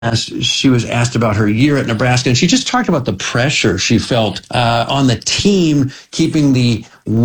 She was asked about her year at Nebraska, and she just talked about the pressure she felt on the team, keeping the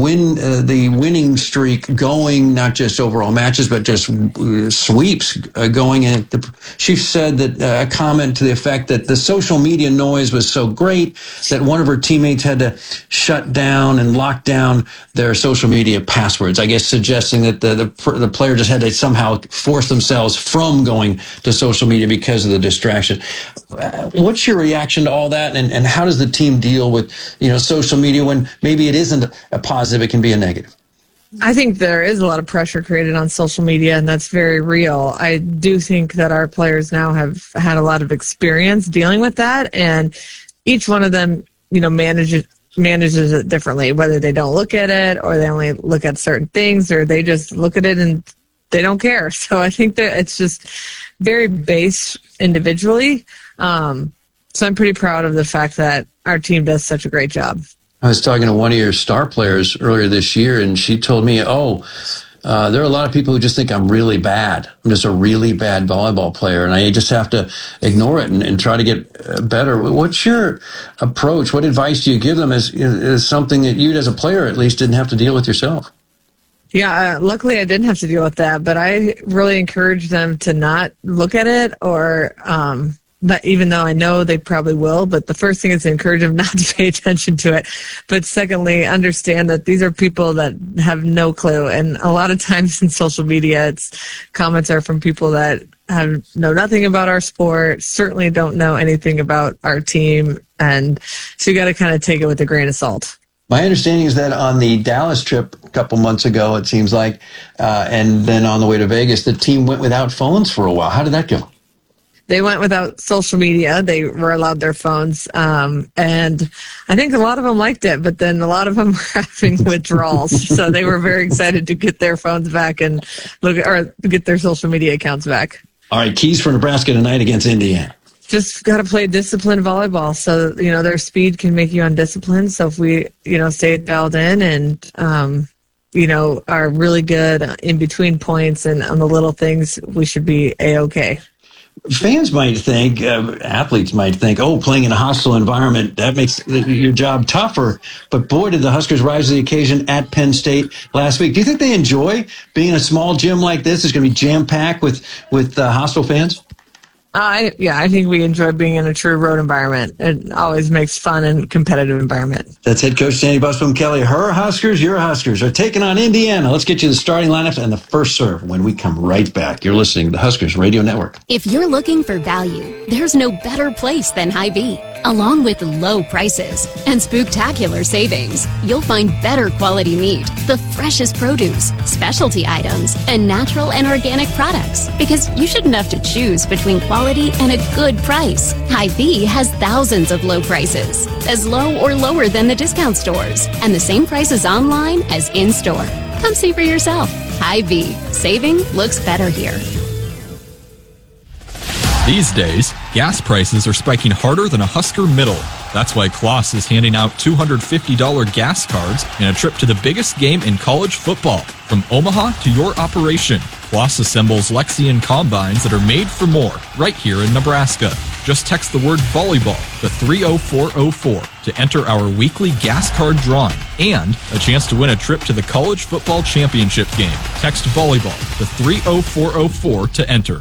winning streak going, not just overall matches, but just sweeps going. And she said that a comment to the effect that the social media noise was so great that one of her teammates had to shut down and lock down their social media passwords, I guess suggesting that the player just had to somehow force themselves from going to social media because of the distraction. What's your reaction to all that, and how does the team deal with social media when maybe it isn't a positive, it can be a negative? I think there is a lot of pressure created on social media, and that's very real. I do think that our players now have had a lot of experience dealing with that, and each one of them manages it differently, whether they don't look at it or they only look at certain things or they just look at it and they don't care. So I think that it's just very based individually. So I'm pretty proud of the fact that our team does such a great job. I was talking to one of your star players earlier this year, and she told me, there are a lot of people who just think I'm really bad. I'm just a really bad volleyball player, and I just have to ignore it and try to get better. What's your approach? What advice do you give them as something that you, as a player, at least didn't have to deal with yourself? Yeah, luckily I didn't have to deal with that, but I really encourage them to not look at it or that, even though I know they probably will, but the first thing is to encourage them not to pay attention to it. But secondly, understand that these are people that have no clue. And a lot of times in social media, comments are from people that know nothing about our sport, certainly don't know anything about our team. And so you got to kind of take it with a grain of salt. My understanding is that on the Dallas trip a couple months ago, it seems like, and then on the way to Vegas, the team went without phones for a while. How did that go? They went without social media. They were allowed their phones. And I think a lot of them liked it, but then a lot of them were having withdrawals. So they were very excited to get their phones back and get their social media accounts back. All right, keys for Nebraska tonight against Indiana. Just got to play disciplined volleyball. So, their speed can make you undisciplined. So if we, stay dialed in and, are really good in between points and on the little things, we should be A-okay. Fans might think, athletes might think, playing in a hostile environment, that makes your job tougher. But boy, did the Huskers rise to the occasion at Penn State last week. Do you think they enjoy being in a small gym like this? It's going to be jam-packed with hostile fans? I think we enjoy being in a true road environment. It always makes fun and competitive environment. That's head coach Sandy Busboom Kelly. Her Huskers, your Huskers are taking on Indiana. Let's get you the starting lineups and the first serve when we come right back. You're listening to the Huskers Radio Network. If you're looking for value, there's no better place than Hy-Vee. Along with low prices and spooktacular savings, you'll find better quality meat, the freshest produce, specialty items, and natural and organic products. Because you shouldn't have to choose between quality and a good price. Hy-Vee has thousands of low prices, as low or lower than the discount stores, and the same prices online as in-store. Come see for yourself. Hy-Vee. Saving looks better here. These days, gas prices are spiking harder than a Husker middle. That's why Kloss is handing out $250 gas cards and a trip to the biggest game in college football. From Omaha to your operation, Kloss assembles Lexion combines that are made for more right here in Nebraska. Just text the word volleyball to 30404 to enter our weekly gas card drawing and a chance to win a trip to the college football championship game. Text volleyball to 30404 to enter.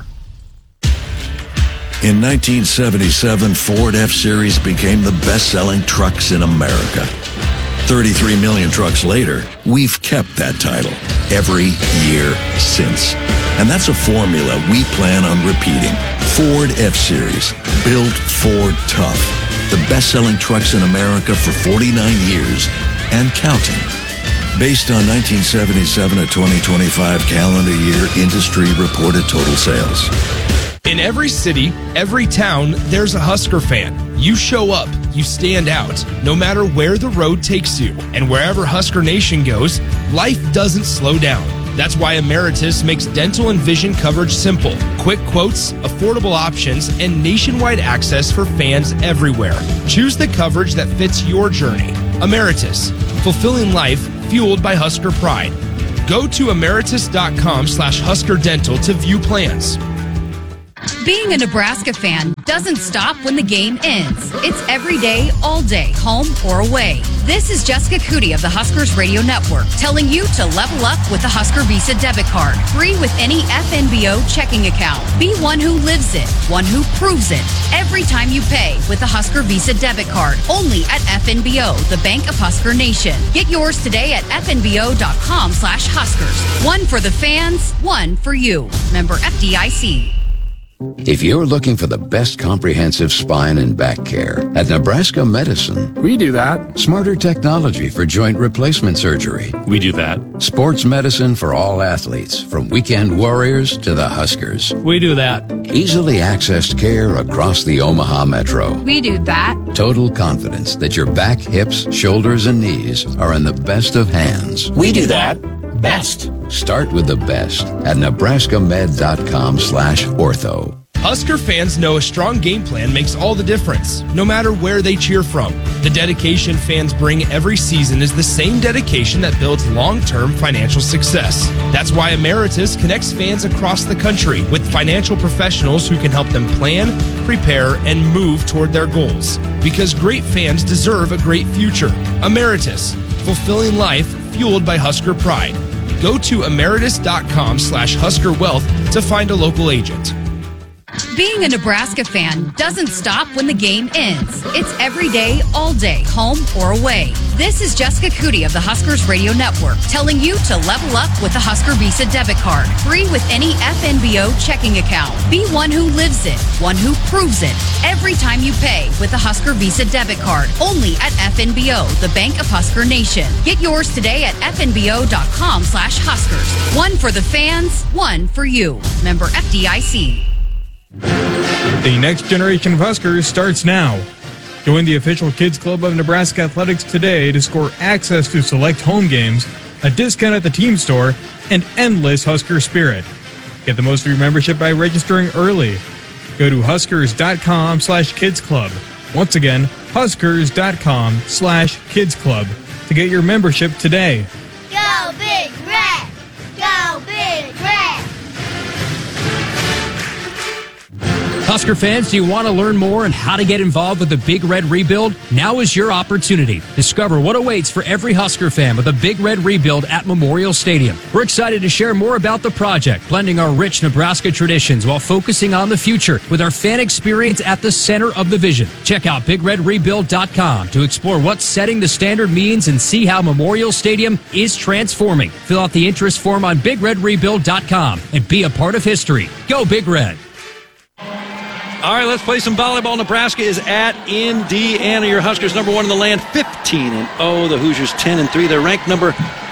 In 1977, Ford F-Series became the best-selling trucks in America. 33 million trucks later, we've kept that title every year since. And that's a formula we plan on repeating. Ford F-Series, built Ford tough. The best-selling trucks in America for 49 years and counting. Based on 1977 to 2025 calendar year industry reported total sales. In every city, every town, there's a Husker fan. You show up, you stand out, no matter where the road takes you. And wherever Husker Nation goes, life doesn't slow down. That's why Emeritus makes dental and vision coverage simple. Quick quotes, affordable options, and nationwide access for fans everywhere. Choose the coverage that fits your journey. Emeritus, fulfilling life fueled by Husker pride. Go to emeritus.com/Husker Dental to view plans. Being a Nebraska fan doesn't stop when the game ends. It's every day, all day, home or away. This is Jessica Cootie of the Huskers Radio Network telling you to level up with the Husker Visa debit card. Free with any FNBO checking account. Be one who lives it, one who proves it. Every time you pay with the Husker Visa debit card. Only at FNBO, the Bank of Husker Nation. Get yours today at fnbo.com/Huskers. One for the fans, one for you. Member FDIC. If you're looking for the best comprehensive spine and back care, at Nebraska Medicine, we do that. Smarter technology for joint replacement surgery. We do that. Sports medicine for all athletes, from weekend warriors to the Huskers. We do that. Easily accessed care across the Omaha Metro. We do that. Total confidence that your back, hips, shoulders, and knees are in the best of hands. We do that. Best. Start with the best at nebraskamed.com/ortho. Husker fans know a strong game plan makes all the difference, no matter where they cheer from. The dedication fans bring every season is the same dedication that builds long-term financial success. That's why Emeritus connects fans across the country with financial professionals who can help them plan, prepare, and move toward their goals. Because great fans deserve a great future. Emeritus, fulfilling life fueled by Husker pride. Go to emeritus.com/Husker Wealth to find a local agent. Being a Nebraska fan doesn't stop when the game ends. It's every day, all day, home or away. This is Jessica Cootie of the Huskers Radio Network telling you to level up with the Husker Visa debit card. Free with any FNBO checking account. Be one who lives it, one who proves it. Every time you pay with the Husker Visa debit card. Only at FNBO, the Bank of Husker Nation. Get yours today at fnbo.com/Huskers. One for the fans, one for you. Member FDIC. The next generation of Huskers starts now. Join the official Kids Club of Nebraska Athletics today to score access to select home games, a discount at the team store, and endless Husker spirit. Get the most of your membership by registering early. Go to huskers.com/kidsclub. Once again, huskers.com/kidsclub to get your membership today. Go Big Red! Go Big Red! Husker fans, do you want to learn more on how to get involved with the Big Red Rebuild? Now is your opportunity. Discover what awaits for every Husker fan with the Big Red Rebuild at Memorial Stadium. We're excited to share more about the project, blending our rich Nebraska traditions while focusing on the future with our fan experience at the center of the vision. Check out BigRedRebuild.com to explore what setting the standard means and see how Memorial Stadium is transforming. Fill out the interest form on BigRedRebuild.com and be a part of history. Go Big Red! All right, let's play some volleyball. Nebraska is at Indiana. Your Huskers number 1 in the land, 15-0. The Hoosiers 10-3. They're ranked number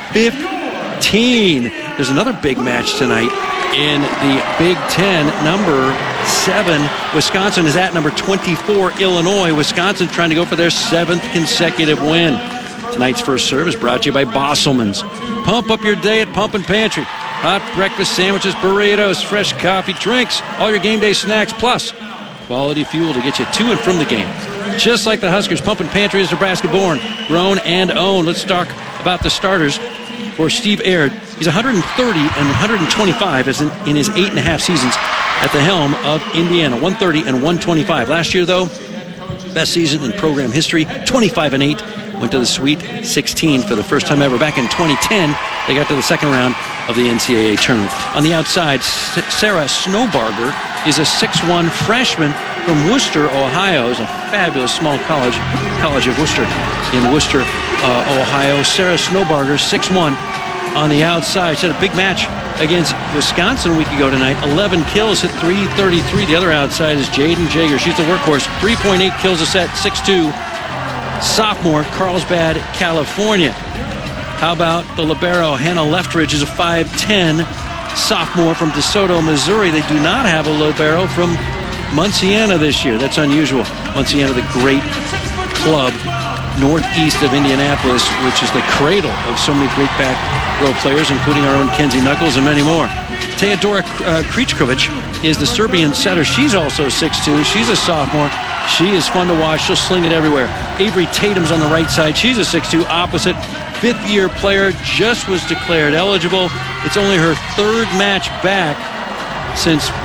15. There's another big match tonight in the Big Ten. Number 7, Wisconsin is at number 24, Illinois. Wisconsin trying to go for their 7th consecutive win. Tonight's first serve is brought to you by Bosselman's. Pump up your day at Pump and Pantry. Hot breakfast sandwiches, burritos, fresh coffee, drinks, all your game day snacks, plus quality fuel to get you to and from the game. Just like the Huskers, Pump and Pantry is Nebraska born, grown, and owned. Let's talk about the starters for Steve Aird. He's 130 and 125 as in his 8.5 seasons at the helm of Indiana. 130 and 125. Last year, though, best season in program history, 25-8. Went to the Sweet 16 for the first time ever. Back in 2010, they got to the second round of the NCAA tournament. On the outside, Sarah Snowbarger is a 6'1 freshman from Worcester, Ohio. It's a fabulous small college of Worcester, in Worcester, Ohio. Sarah Snowbarger, 6'1 on the outside. She had a big match against Wisconsin a week ago tonight. 11 kills, hit .333. The other outside is Jaden Jager. She's the workhorse. 3.8 kills a set, 6'2". Sophomore, Carlsbad, California. How about the libero? Hannah Leftridge is a 5'10 sophomore from DeSoto, Missouri. They do not have a libero from Munciana this year. That's unusual. Munciana, the great club northeast of Indianapolis, which is the cradle of so many great back row players, including our own Kenzie Knuckles and many more. Teodora Kričković is the Serbian setter. She's also 6'2". She's a sophomore. She is fun to watch. She'll sling it everywhere. Avery Tatum's on the right side. She's a 6'2", opposite. Fifth-year player, just was declared eligible. It's only her 3rd match back since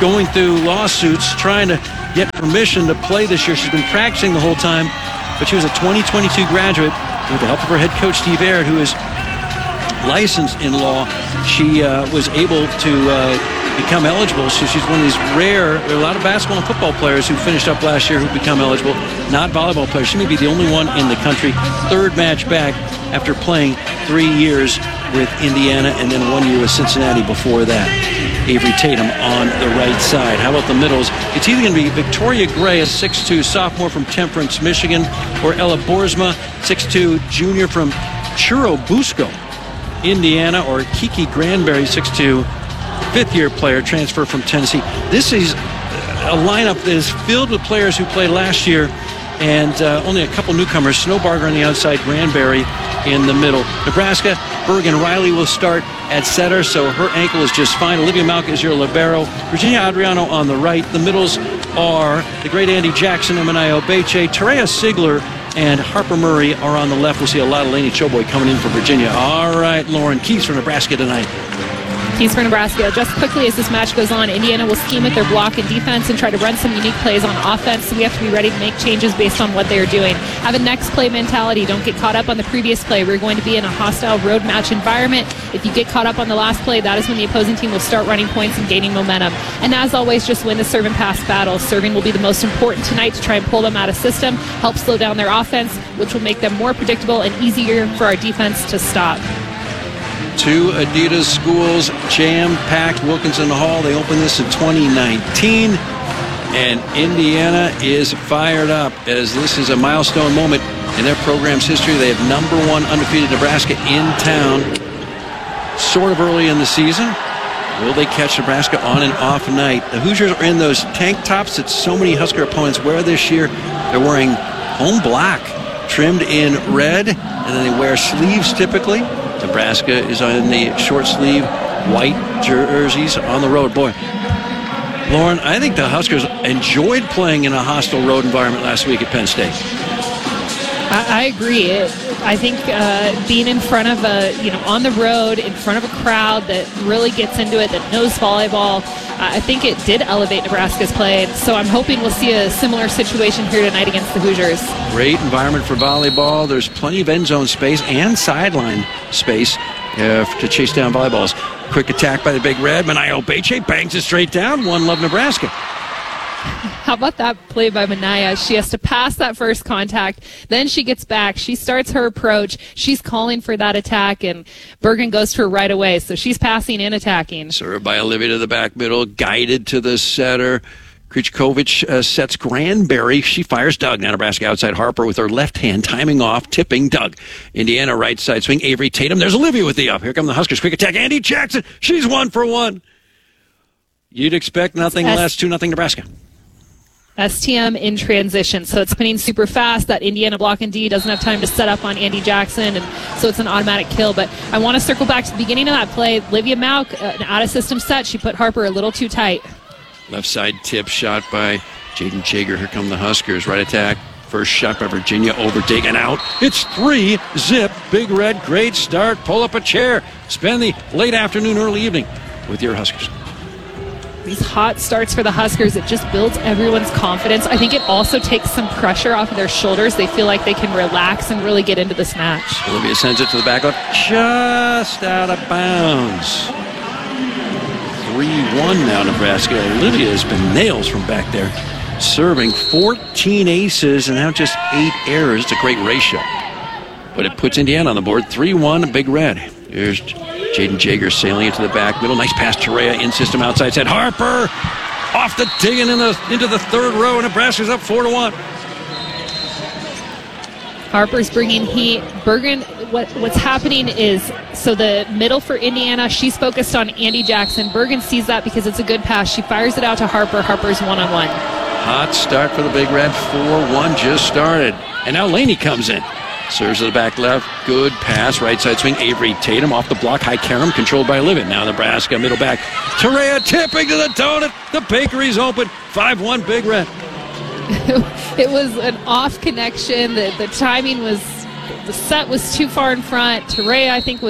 going through lawsuits trying to get permission to play this year. She's been practicing the whole time, but she was a 2022 graduate with the help of her head coach, Steve Aird, who is licensed in law. She was able to become eligible. So she's one of these rare, there are a lot of basketball and football players who finished up last year who become eligible, not volleyball players. She may be the only one in the country. Third match back after playing 3 years with Indiana and then 1 year with Cincinnati before that. Avery Tatum on the right side. How about the middles? It's either going to be Victoria Gray, a 6'2 sophomore from Temperance, Michigan, or Ella Boersma, 6'2 junior from Churubusco, Indiana, or Kiki Granberry, 6'2 fifth-year player, transfer from Tennessee. This is a lineup that is filled with players who played last year, and only a couple newcomers. Snowbarger on the outside, Granberry in the middle. Nebraska, Bergen Riley will start at center, so her ankle is just fine. Olivia Malka is your libero. Virginia Adriano on the right. The middles are the great Andy Jackson, Emanaya Obeche, Terea Sigler, and Harper Murray are on the left. We'll see a lot of Lainey Choboy coming in for Virginia. All right, Lauren, keys for Nebraska tonight. Keys for Nebraska. Just quickly as this match goes on, Indiana will scheme at their block and defense and try to run some unique plays on offense, so we have to be ready to make changes based on what they're doing. Have a next play mentality. Don't get caught up on the previous play. We're going to be in a hostile road match environment. If you get caught up on the last play, that is when the opposing team will start running points and gaining momentum. And as always, just win the serve and pass battle. Serving will be the most important tonight to try and pull them out of system, help slow down their offense, which will make them more predictable and easier for our defense to stop. Two Adidas schools, jam-packed Wilkinson Hall. They opened this in 2019, and Indiana is fired up as this is a milestone moment in their program's history. They have number one undefeated Nebraska in town, sort of early in the season. Will they catch Nebraska on an off night? The Hoosiers are in those tank tops that so many Husker opponents wear this year. They're wearing home black, trimmed in red, and then they wear sleeves typically. Nebraska is on the short sleeve white jerseys on the road. Boy, Lauren, I think the Huskers enjoyed playing in a hostile road environment last week at Penn State. I agree. I think being in front of on the road, in front of a crowd that really gets into it, that knows volleyball, I think it did elevate Nebraska's play. So I'm hoping we'll see a similar situation here tonight against the Hoosiers. Great environment for volleyball. There's plenty of end zone space and sideline space to chase down volleyballs. Quick attack by the Big Red. Emanaya Obeche bangs it straight down. 1-love Nebraska. How about that play by Emanaya? She has to pass that first contact. Then she gets back. She starts her approach. She's calling for that attack, and Bergen goes to her right away. So she's passing and attacking. Served by Olivia to the back middle, guided to the setter. Krichkovich sets Granberry. She fires Doug. Now Nebraska outside Harper with her left hand, timing off, tipping Doug. Indiana right side swing. Avery Tatum. There's Olivia with the up. Here come the Huskers. Quick attack. Andy Jackson. She's 1 for 1. You'd expect nothing less. 2-0 Nebraska. STM in transition, so it's spinning super fast. That Indiana block and D doesn't have time to set up on Andy Jackson, and so it's an automatic kill. But I want to circle back to the beginning of that play. Olivia Malk, an out-of-system set. She put Harper a little too tight. Left side tip shot by Jaden Jager. Here come the Huskers. Right attack. First shot by Virginia, overtaken out. It's 3-zip. Big Red, great start. Pull up a chair. Spend the late afternoon, early evening with your Huskers. These hot starts for the Huskers, it just builds everyone's confidence. I think it also takes some pressure off of their shoulders. They feel like they can relax and really get into this match. Olivia sends it to the back left, just out of bounds. 3-1 now, Nebraska. Olivia has been nails from back there, serving 14 aces and now just 8 errors. It's a great ratio. But it puts Indiana on the board, 3-1, Big Red. Here's Jaden Jager sailing into the back middle. Nice pass, Terea in system outside set. Harper off the digging into the third row, and Nebraska's up 4-1. Harper's bringing heat. Bergen, what's happening is, so the middle for Indiana, she's focused on Andy Jackson. Bergen sees that because it's a good pass. She fires it out to Harper. Harper's one-on-one. Hot start for the Big Red. 4-1 just started. And now Laney comes in. Serves to the back left. Good pass. Right side swing. Avery Tatum off the block. High Karam controlled by Livin. Now Nebraska middle back. Terea tipping to the donut. The bakery's open. 5-1 Big Red. It was an off connection. The timing was, the set was too far in front. Terea, I think, was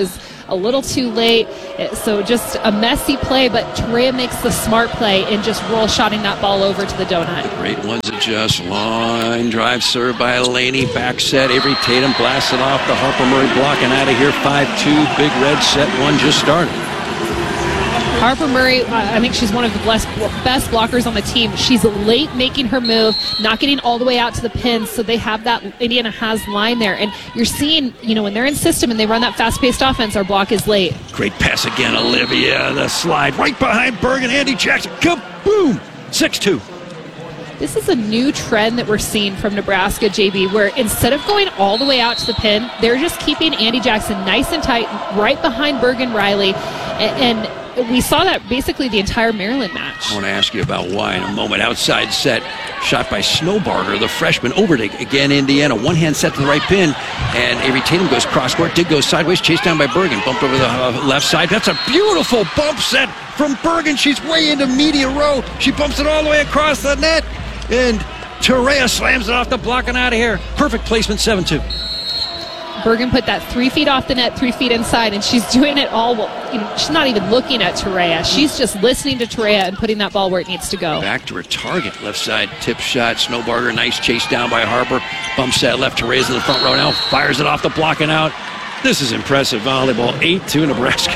a little too late. So just a messy play, but Torreya makes the smart play and just roll-shotting that ball over to the donut. Great ones adjust. Line drive serve by Elaney. Back set. Avery Tatum blasts it off the Harper Murray blocking out of here. 5-2. Big Red set one just started. Harper Murray, I think she's one of the best blockers on the team. She's late making her move, not getting all the way out to the pin, so they have that, Indiana has line there. And you're seeing, when they're in system and they run that fast-paced offense, our block is late. Great pass again, Olivia. The slide right behind Bergen. Andy Jackson. Kaboom! 6-2. This is a new trend that we're seeing from Nebraska, JB, where instead of going all the way out to the pin, they're just keeping Andy Jackson nice and tight right behind Bergen Riley. And we saw that basically the entire Maryland match. I want to ask you about why in a moment. Outside set, shot by Snowbarger, the freshman. Over to, again, Indiana. One-hand set to the right pin, and Avery Tatum goes cross-court. Dig goes sideways, chased down by Bergen. Bumped over the left side. That's a beautiful bump set from Bergen. She's way into media row. She bumps it all the way across the net, and Torreya slams it off the block and out of here. Perfect placement, 7-2. Bergen put that 3 feet off the net, 3 feet inside, and she's doing it all. She's not even looking at Torreya. She's just listening to Torreya and putting that ball where it needs to go. Back to her target. Left side tip shot. Snowbarger, nice chase down by Harper. Bumps that left. Torreya's in the front row now. Fires it off the block and out. This is impressive volleyball. 8-2 Nebraska.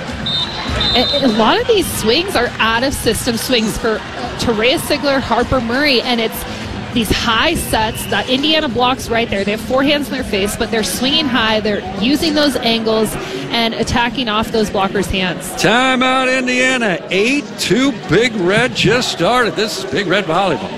A lot of these swings are out of system swings for Torreya Sigler, Harper Murray, and it's these high sets. The Indiana blocks right there. They have four hands in their face, but they're swinging high. They're using those angles and attacking off those blockers' hands. Timeout, Indiana. 8-2. Big Red just started. This is Big Red volleyball.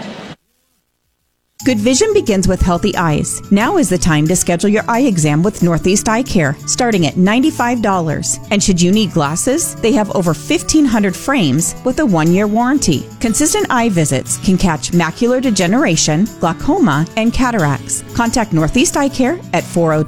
Good vision begins with healthy eyes. Now is the time to schedule your eye exam with Northeast Eye Care, starting at $95. And should you need glasses, they have over 1,500 frames with a 1-year warranty. Consistent eye visits can catch macular degeneration, glaucoma, and cataracts. Contact Northeast Eye Care at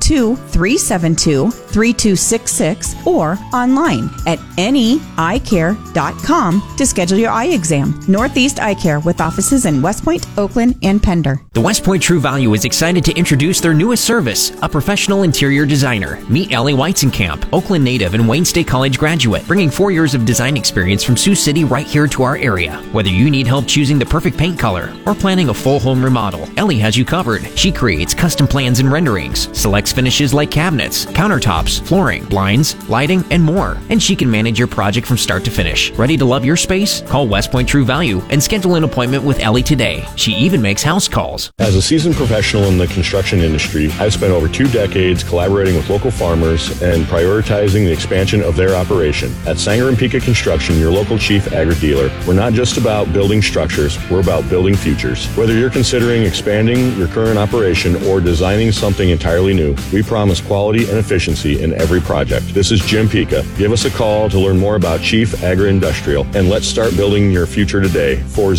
402-372-3266 or online at neeyecare.com to schedule your eye exam. Northeast Eye Care with offices in West Point, Oakland, and Pender. The West Point True Value is excited to introduce their newest service, a professional interior designer. Meet Ellie Weizenkamp, Oakland native and Wayne State College graduate, bringing 4 years of design experience from Sioux City right here to our area. Whether you need help choosing the perfect paint color or planning a full home remodel, Ellie has you covered. She creates custom plans and renderings, selects finishes like cabinets, countertops, flooring, blinds, lighting, and more. And she can manage your project from start to finish. Ready to love your space? Call West Point True Value and schedule an appointment with Ellie today. She even makes house calls. As a seasoned professional in the construction industry, I've spent over 2 decades collaborating with local farmers and prioritizing the expansion of their operation. At Sanger and Pika Construction, your local chief agri-dealer, we're not just about building structures, we're about building futures. Whether you're considering expanding your current operation or designing something entirely new, we promise quality and efficiency in every project. This is Jim Pika. Give us a call to learn more about Chief Agri-Industrial, and let's start building your future today.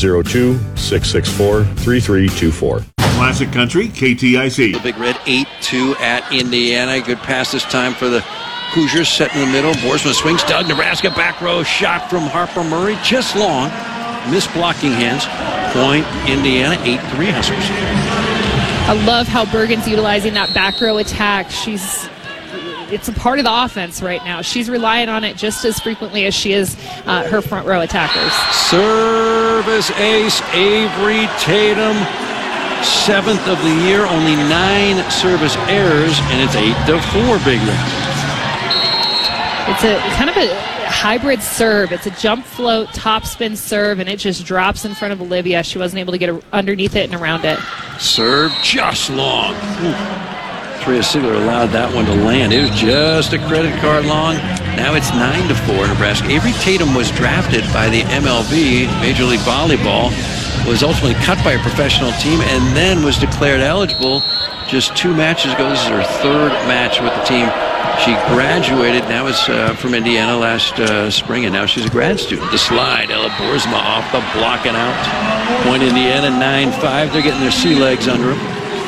402-664-3324. Classic Country, KTIC. The Big Red 8-2 at Indiana. Good pass this time for the Hoosiers. Set in the middle. Boersma swings. Doug Nebraska back row shot from Harper Murray. Just long. Missed blocking hands. Point Indiana 8-3 Huskers. I love how Bergen's utilizing that back row attack. It's a part of the offense right now. She's relying on it just as frequently as she is her front row attackers. Service ace, Avery Tatum. 7th of the year, only 9 service errors, and it's 8-4 Big Red. It's a kind of a hybrid serve. It's a jump float, top spin serve, and it just drops in front of Olivia. She wasn't able to get underneath it and around it. Serve just long. Torreya Sigler allowed that one to land. It was just a credit card long. Now it's 9-4 Nebraska. Avery Tatum was drafted by the MLB, Major League Volleyball, was ultimately cut by a professional team, and then was declared eligible just 2 matches ago. This is her 3rd match with the team. She graduated, now is from Indiana last spring, and now she's a grad student. The slide, Ella Boersma off the block and out. Point Indiana 9-5. They're getting their sea legs under them.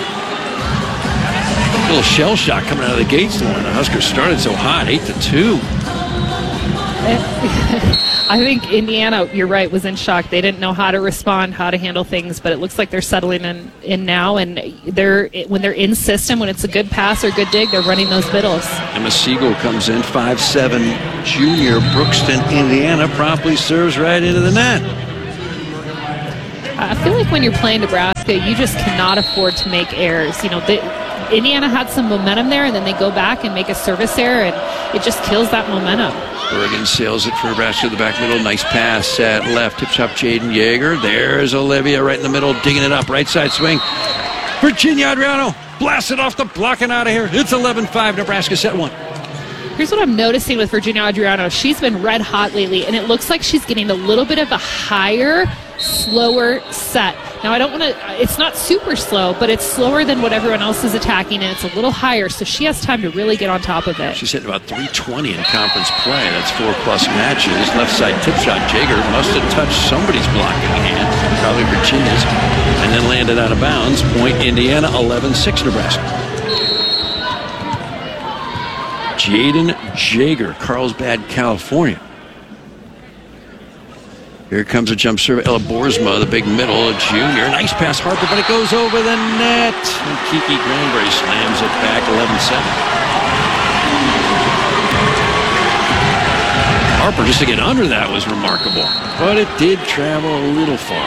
Little shell shot coming out of the gates when the Huskers started so hot, 8-2. I think Indiana, you're right, was in shock. They didn't know how to respond, how to handle things, but it looks like they're settling in now, and when they're in system, when it's a good pass or good dig, they're running those middles. Emma Siegel comes in, 5'7", junior, Brookston, Indiana, promptly serves right into the net. I feel like when you're playing Nebraska, you just cannot afford to make errors. Indiana had some momentum there, and then they go back and make a service error, and it just kills that momentum. Oregon sails it for Nebraska to the back middle. Nice pass at left. Tips up Jaden Yeager. There's Olivia right in the middle, digging it up. Right side swing. Virginia Adriano blasted off the block and out of here. It's 11-5. Nebraska set one. Here's what I'm noticing with Virginia Adriano. She's been red hot lately, and it looks like she's getting a little bit of a higher, slower set. Now, I don't want to, it's not super slow, but it's slower than what everyone else is attacking, and it's a little higher, so she has time to really get on top of it. She's hitting about 320 in conference play. That's 4+ matches. Left side tip shot. Jager must have touched somebody's blocking hand, probably Virginia's, and then landed out of bounds. Point Indiana, 11-6 Nebraska. Jaden Jager, Carlsbad, California. Here comes a jump serve. Ella Boersma, the big middle, a junior. Nice pass, Harper, but it goes over the net. And Kiki Granberry slams it back, 11-7. Harper, just to get under that was remarkable, but it did travel a little far.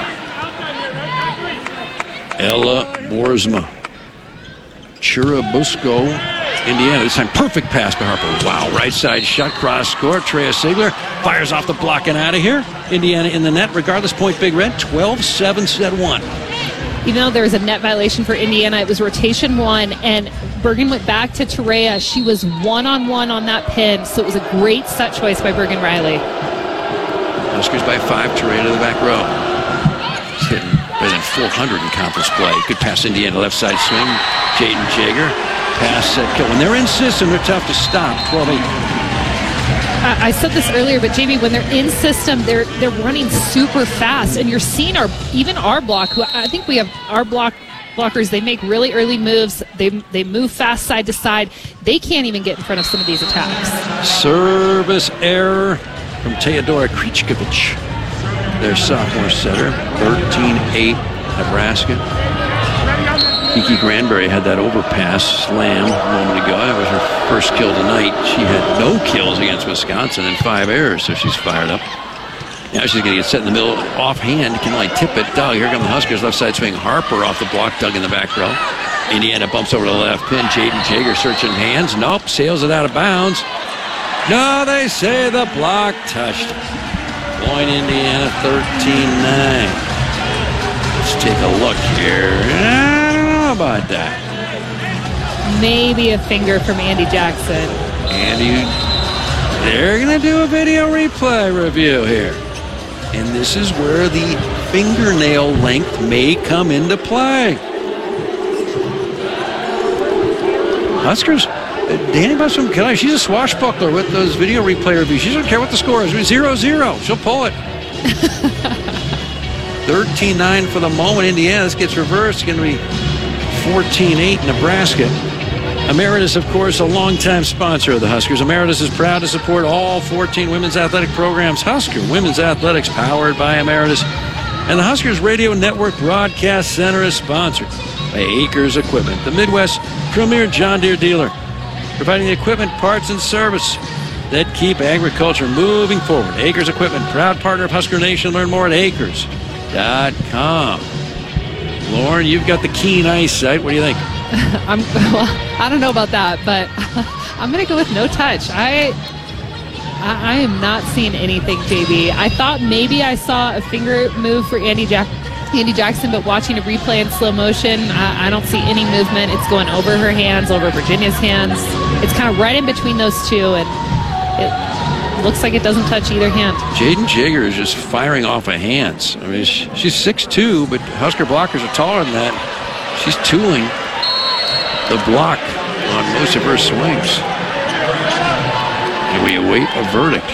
Ella Boersma. Churubusco, Indiana. This time, perfect pass to Harper. Wow, right side shot, cross score. Treya Sigler fires off the block and out of here. Indiana in the net. Regardless, point Big Red. 12-7, set one. Even though there was a net violation for Indiana, it was rotation one, and Bergen went back to Treya. She was one-on-one on that pin, so it was a great set choice by Bergen Riley. Huskers by 5. Treya to the back row. She's hitting better than 400 in conference play. Good pass, Indiana left side swing. Jaden Jager. Pass, set, kill. When they're in system, they're tough to stop. 12-8. I said this earlier, but Jamie, when they're in system, they're running super fast, and you're seeing our block. Who I think we have our blockers. They make really early moves. They move fast side to side. They can't even get in front of some of these attacks. Service error from Teodora Krichkovich, their sophomore setter. 13-8 Nebraska. Kiki Granberry had that overpass slam a moment ago. That was her first kill tonight. She had no kills against Wisconsin and 5 errors, so she's fired up. Now she's going to get set in the middle, offhand, can only tip it. Doug, here come the Huskers, left side swing. Harper off the block, Doug in the back row. Indiana bumps over to the left pin. Jaden Jager searching hands. Nope, sails it out of bounds. No, they say the block touched. Point Indiana, 13-9. Let's take a look here. How about that? Maybe a finger from Andy Jackson. They're going to do a video replay review here. And this is where the fingernail length may come into play. Huskers, Danny Busman, she's a swashbuckler with those video replay reviews. She doesn't care what the score is. 0-0. She'll pull it. 13-9 for the moment. Indiana, this gets reversed. It's going to be 14-8 Nebraska. Emeritus, of course, a longtime sponsor of the Huskers. Emeritus is proud to support all 14 women's athletic programs. Husker Women's Athletics, powered by Emeritus. And the Huskers Radio Network Broadcast Center is sponsored by Acres Equipment, the Midwest's premier John Deere dealer, providing the equipment, parts, and service that keep agriculture moving forward. Acres Equipment, proud partner of Husker Nation. Learn more at acres.com. Lauren, you've got the keen eyesight. What do you think? I don't know about that, but I'm going to go with no touch. I am not seeing anything, JB. I thought maybe I saw a finger move for Andy Jackson, but watching a replay in slow motion, I don't see any movement. It's going over her hands, over Virginia's hands. It's kind of right in between those two, and it looks like it doesn't touch either hand. Jaden Jager is just firing off of hands. I mean, she's 6'2", but Husker blockers are taller than that. She's tooling the block on most of her swings. And we await a verdict.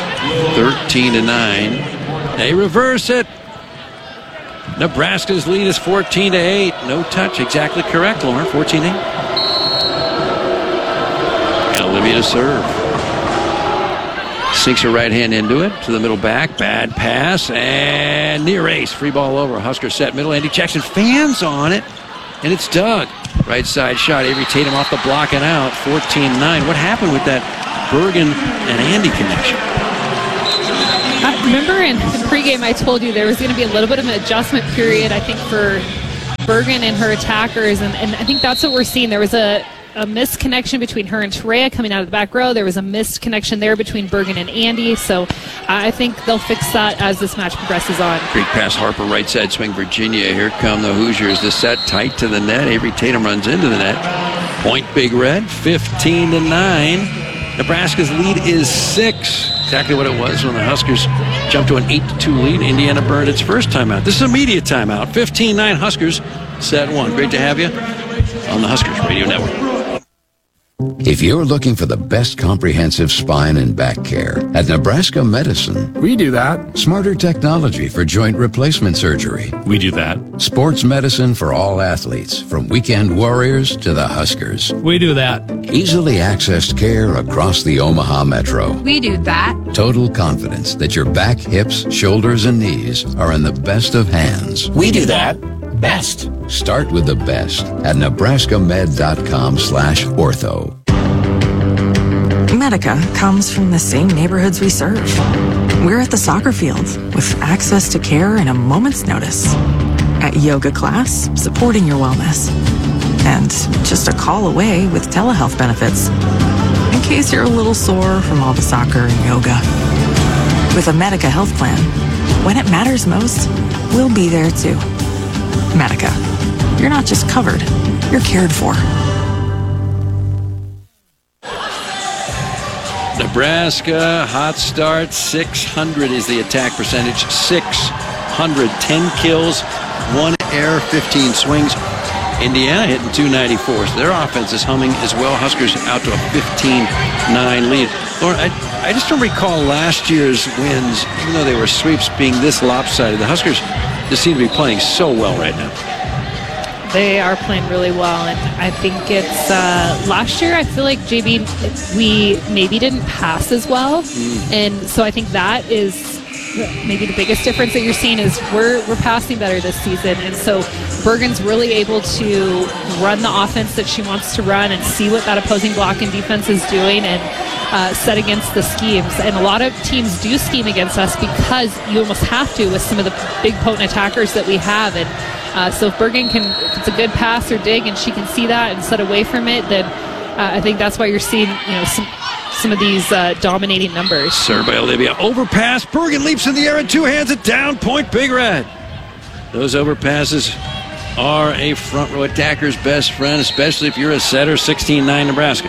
13-9. They reverse it. Nebraska's lead is 14-8. No touch. Exactly correct, Lauren. 14-8. And Olivia to serve. Sinks her right hand into it, to the middle back. Bad pass, and near ace. Free ball over. Husker set middle. Andy Jackson fans on it, and it's dug. Right side shot. Avery Tatum off the block and out. 14-9. What happened with that Bergen and Andy connection? Remember in the pregame I told you there was going to be a little bit of an adjustment period, I think, for Bergen and her attackers, and I think that's what we're seeing. There was a missed connection between her and Terea coming out of the back row. There was a missed connection there between Bergen and Andy, so I think they'll fix that as this match progresses on. Great pass, Harper, right side swing, Virginia. Here come the Hoosiers. The set tight to the net. Avery Tatum runs into the net. Point Big Red, 15-9. Nebraska's lead is 6. Exactly what it was when the Huskers jumped to an 8-2 lead. Indiana burned its first timeout. This is a media timeout. 15-9 Huskers, set 1. Great to have you on the Huskers Radio Network. If you're looking for the best comprehensive spine and back care, at Nebraska Medicine, we do that. Smarter technology for joint replacement surgery. We do that. Sports medicine for all athletes, from weekend warriors to the Huskers. We do that. Easily accessed care across the Omaha Metro. We do that. Total confidence that your back, hips, shoulders, and knees are in the best of hands. We do that. Best. Start with the best at nebraskamed.com/ortho. Medica comes from the same neighborhoods we serve. We're at the soccer field with access to care in a moment's notice. At yoga class, supporting your wellness. And just a call away with telehealth benefits. In case you're a little sore from all the soccer and yoga. With a Medica health plan, when it matters most, we'll be there too. Medica. You're not just covered, you're cared for. Nebraska, hot start, 600 is the attack percentage, 600, 10 kills, 1 error, 15 swings. Indiana hitting 294, so their offense is humming as well. Huskers out to a 15-9 lead. Lauren, I just don't recall last year's wins, even though they were sweeps, being this lopsided. The Huskers just seem to be playing so well right now. They are playing really well, and I think it's last year I feel like, JB, we maybe didn't pass as well, and so I think that is maybe the biggest difference that you're seeing is we're passing better this season, and so Bergen's really able to run the offense that she wants to run and see what that opposing block and defense is doing and set against the schemes. And a lot of teams do scheme against us because you almost have to with some of the big potent attackers that we have. And so if Bergen can, if it's a good pass or dig and she can see that and set away from it, then I think that's why you're seeing, some of these dominating numbers. Served by Olivia. Overpass. Bergen leaps in the air and two hands it down. Point Big Red. Those overpasses are a front row attacker's best friend, especially if you're a setter. 16-9 Nebraska.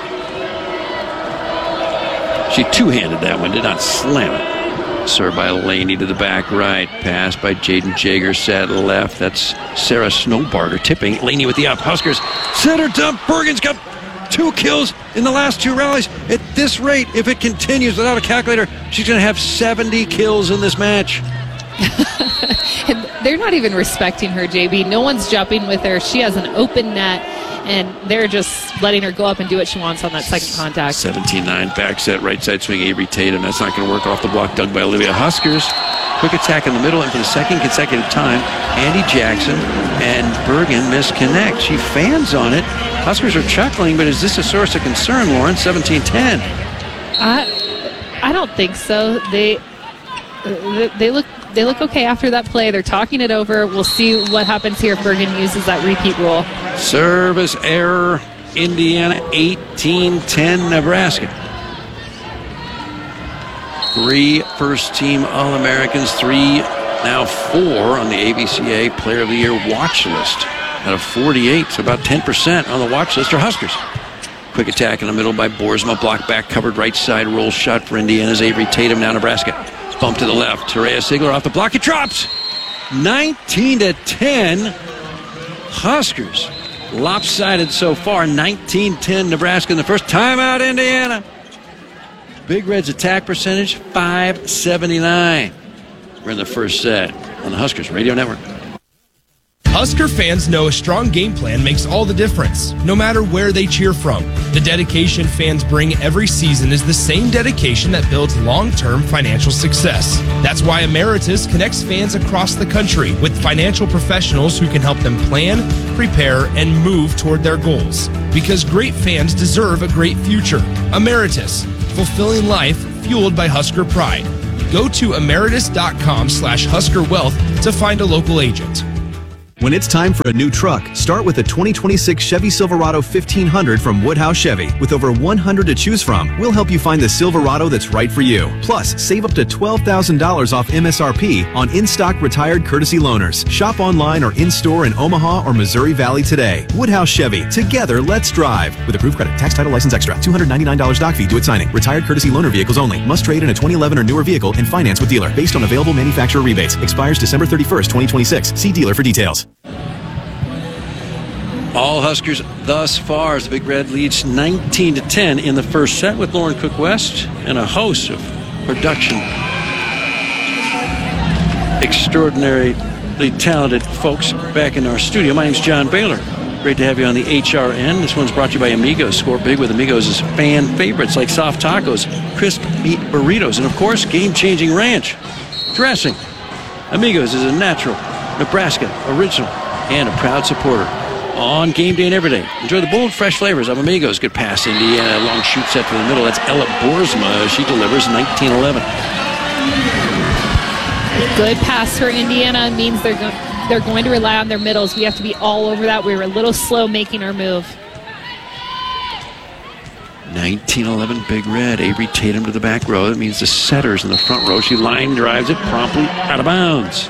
She two-handed that one, did not slam it. Served by Laney to the back right. Pass by Jaden Jager, set left. That's Sarah Snowbarger tipping. Laney with the up. Huskers center dump. Bergen's got 2 kills in the last 2 rallies. At this rate, if it continues without a calculator, she's going to have 70 kills in this match. And they're not even respecting her, JB. No one's jumping with her. She has an open net, and they're just letting her go up and do what she wants on that second contact. 17-9 back set, right side swing, Avery Tatum. That's not going to work off the block, dug by Olivia. Huskers, quick attack in the middle, and for the second consecutive time, Andy Jackson and Bergen misconnect. She fans on it. Huskers are chuckling, but is this a source of concern, Lauren? 17-10. I don't think so. They look okay after that play. They're talking it over. We'll see what happens here if Bergen uses that repeat rule. Service error, Indiana. 18-10 Nebraska. 3 first-team All-Americans, 3, now 4 on the ABCA Player of the Year watch list. Out of 48, so about 10% on the watch list are Huskers. Quick attack in the middle by Boersma. Block back, covered right side. Roll shot for Indiana's Avery Tatum. Now Nebraska. Bump to the left. Terea Sigler off the block. It drops. 19-10. Huskers. Lopsided so far. 19-10 Nebraska in the first. Timeout Indiana. Big Red's attack percentage, 579. We're in the first set on the Huskers Radio Network. Husker fans know a strong game plan makes all the difference, no matter where they cheer from. The dedication fans bring every season is the same dedication that builds long-term financial success. That's why Emeritus connects fans across the country with financial professionals who can help them plan, prepare, and move toward their goals. Because great fans deserve a great future. Emeritus, fulfilling life fueled by Husker pride. Go to emeritus.com/Husker Wealth to find a local agent. When it's time for a new truck, start with the 2026 Chevy Silverado 1500 from Woodhouse Chevy. With over 100 to choose from, we'll help you find the Silverado that's right for you. Plus, save up to $12,000 off MSRP on in-stock retired courtesy loaners. Shop online or in-store in Omaha or Missouri Valley today. Woodhouse Chevy. Together, let's drive. With approved credit, tax, title, license extra. $299 doc fee due at signing. Retired courtesy loaner vehicles only. Must trade in a 2011 or newer vehicle and finance with dealer. Based on available manufacturer rebates. Expires December 31st, 2026. See dealer for details. All Huskers thus far as the Big Red leads 19-10 in the first set with Lauren Cook West and a host of production extraordinarily talented folks back in our studio. My name's John Baylor. Great to have you on the HRN. This one's brought to you by Amigos. Score big with Amigos' fan favorites like soft tacos, crisp meat burritos, and of course, game-changing ranch dressing. Amigos is a natural Nebraska original and a proud supporter on game day and every day. Enjoy the bold, fresh flavors of Amigos. Good pass, Indiana. Long shoot set to the middle. That's Ella Boersma. She delivers 19-11. Good pass for Indiana means they're going to rely on their middles. We have to be all over that. We were a little slow making our move. 19-11 Big Red. Avery Tatum to the back row. That means the setter's in the front row. She line drives it promptly out of bounds.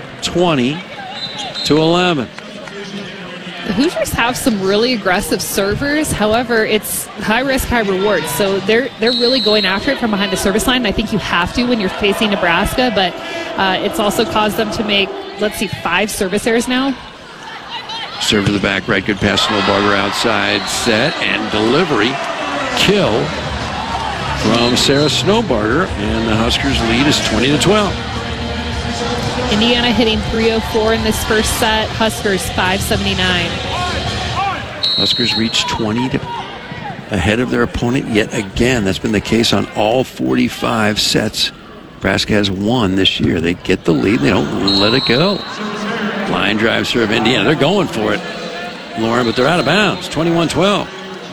20-11. The Hoosiers have some really aggressive servers. However, it's high risk, high reward. So they're really going after it from behind the service line. I think you have to when you're facing Nebraska, but it's also caused them to make, 5 service errors now. Serve to the back right. Good pass. Snowbarger outside set and delivery. Kill from Sarah Snowbarger, and the Huskers lead is 20-12. Indiana hitting 304 in this first set. Huskers 579. Huskers reach 20 ahead of their opponent yet again. That's been the case on all 45 sets Nebraska has won this year. They get the lead. They don't let it go. Line drive serve Indiana. They're going for it, Lauren, but they're out of bounds. 21-12.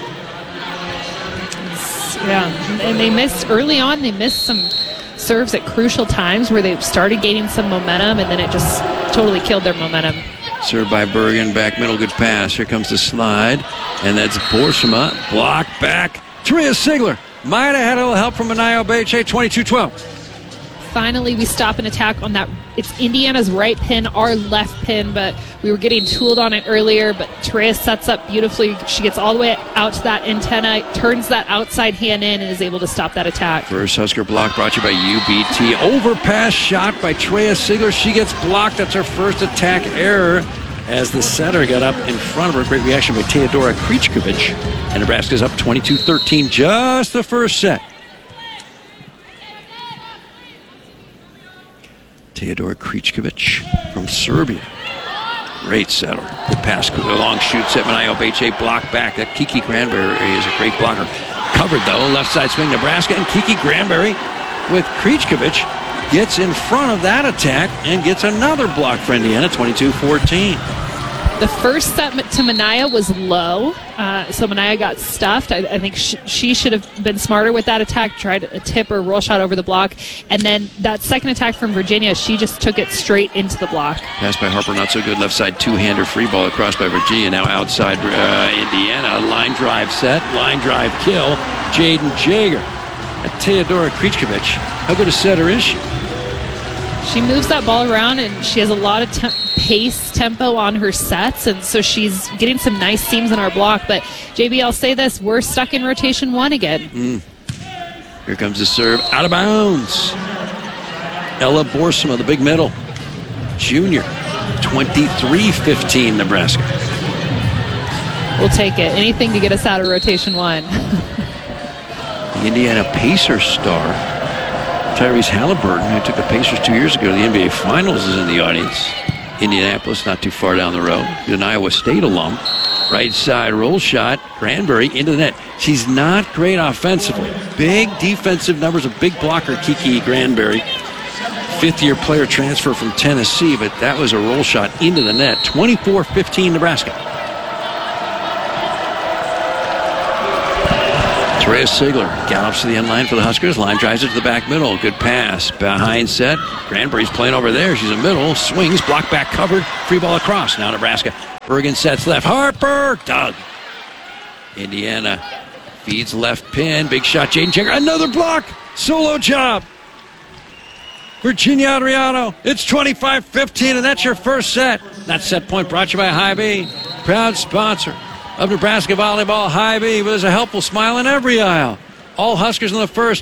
Yeah, and they missed early on. They missed some serves at crucial times where they started gaining some momentum, and then it just totally killed their momentum. Served by Bergen, back middle, good pass. Here comes the slide, and that's Boersma. Block back. Tria Sigler might have had a little help from Anaya Obeche, 22-12. Finally, we stop an attack on that. It's Indiana's right pin, our left pin, but we were getting tooled on it earlier, but Tria sets up beautifully. She gets all the way out to that antenna, turns that outside hand in, and is able to stop that attack. First Husker block brought to you by UBT. Overpass shot by Tria Sigler. She gets blocked. That's her first attack error as the setter got up in front of her. Great reaction by Teodora Krichkovic. And Nebraska's up 22-13, just the first set. Teodora Krichkovic from Serbia. Great setter. Good pass, a long shoot set. Manaya Obeche block back. That Kiki Granberry is a great blocker. Covered though, left side swing Nebraska, and Kiki Granberry with Krichkovic gets in front of that attack and gets another block for Indiana, 22-14. The first set to Manaya was low, so Manaya got stuffed. I think she should have been smarter with that attack, tried a tip or roll shot over the block. And then that second attack from Virginia, she just took it straight into the block. Pass by Harper, not so good. Left side two-hander free ball across by Virginia. Now outside Indiana. Line drive set, line drive kill. Jaden Jager. Teodora Krichkovic. How good a setter is she? She moves that ball around, and she has a lot of tempo on her sets, and so she's getting some nice seams in our block. But, JB, I'll say this, we're stuck in rotation one again. Here comes the serve. Out of bounds. Ella Boersma, the big middle. Junior. 23-15, Nebraska. We'll take it. Anything to get us out of rotation one. The Indiana Pacers star, Tyrese Halliburton, who took the Pacers 2 years ago to the NBA Finals, is in the audience. Indianapolis, not too far down the road. An Iowa State alum. Right side roll shot. Granberry into the net. She's not great offensively. Big defensive numbers, a big blocker, Kiki Granberry. Fifth-year player transfer from Tennessee, but that was a roll shot into the net. 24-15 Nebraska. Terea Sigler gallops to the end line for the Huskers. Line drives it to the back middle. Good pass. Behind set. Granberry's playing over there. She's in middle. Swings. Block back covered. Free ball across. Now Nebraska. Bergen sets left. Harper. Dug. Indiana feeds left pin. Big shot. Jaden Checker. Another block. Solo job. Virginia Adriano. It's 25-15, and that's your first set. That set point brought to you by Hy-Vee. Proud sponsor of Nebraska volleyball. Hy-Vee, but there's a helpful smile in every aisle. All Huskers in the first,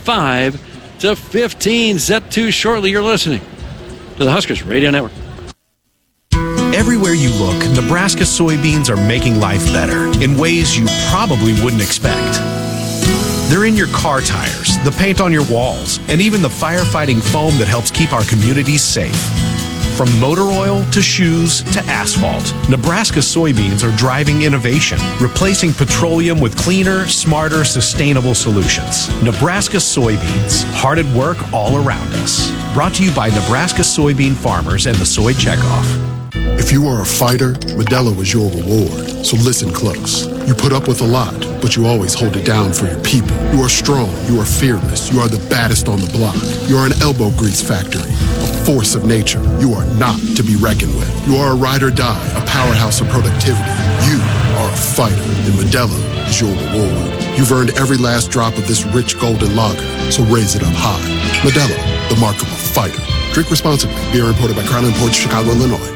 25-15. Set 2 shortly. You're listening to the Huskers Radio Network. Everywhere you look, Nebraska soybeans are making life better in ways you probably wouldn't expect. They're in your car tires, the paint on your walls, and even the firefighting foam that helps keep our communities safe. From motor oil to shoes to asphalt, Nebraska soybeans are driving innovation, replacing petroleum with cleaner, smarter, sustainable solutions. Nebraska soybeans, hard at work all around us. Brought to you by Nebraska soybean farmers and the Soy Checkoff. If you are a fighter, Modelo is your reward. So listen close. You put up with a lot, but you always hold it down for your people. You are strong. You are fearless. You are the baddest on the block. You are an elbow grease factory, a force of nature. You are not to be reckoned with. You are a ride or die, a powerhouse of productivity. You are a fighter, and Modelo is your reward. You've earned every last drop of this rich golden lager, so raise it up high. Modelo, the mark of a fighter. Drink responsibly. Beer imported by Crown Imports, Chicago, Illinois.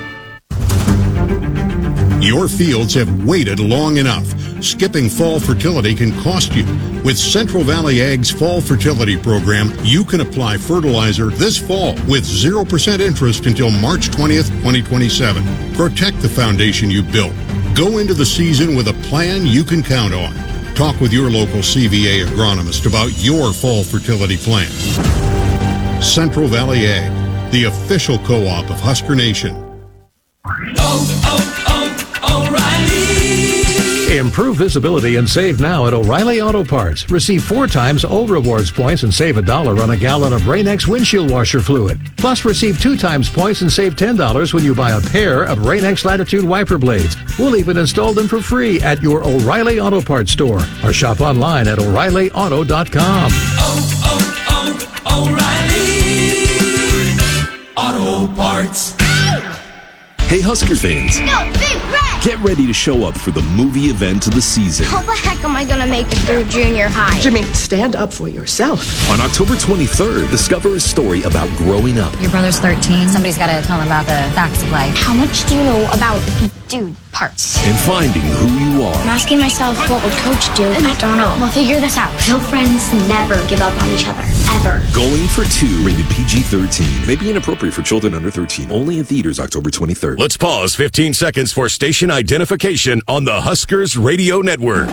Your fields have waited long enough. Skipping fall fertility can cost you. With Central Valley Ag's Fall Fertility Program, you can apply fertilizer this fall with 0% interest until March 20th, 2027. Protect the foundation you built. Go into the season with a plan you can count on. Talk with your local CVA agronomist about your fall fertility plan. Central Valley Ag, the official co-op of Husker Nation. Improve visibility and save now at O'Reilly Auto Parts. Receive 4 times old rewards points and save $1 on a gallon of Rain-X windshield washer fluid. Plus, receive 2 times points and save $10 when you buy a pair of Rain-X Latitude wiper blades. We'll even install them for free at your O'Reilly Auto Parts store or shop online at O'ReillyAuto.com. O'Reilly Auto Parts. Hey, Husker fans. Go Big Red! Get ready to show up for the movie event of the season. How the heck am I going to make it through junior high? Jimmy, stand up for yourself. On October 23rd, discover a story about growing up. Your brother's 13. Somebody's got to tell him about the facts of life. How much do you know about dude parts? And finding who you are. I'm asking myself, what would Coach do? I don't know. We'll figure this out. Real friends never give up on each other. Ever. Going for 2, rated PG-13. May be inappropriate for children under 13. Only in theaters October 23rd. Let's pause 15 seconds for station identification on the Huskers Radio Network.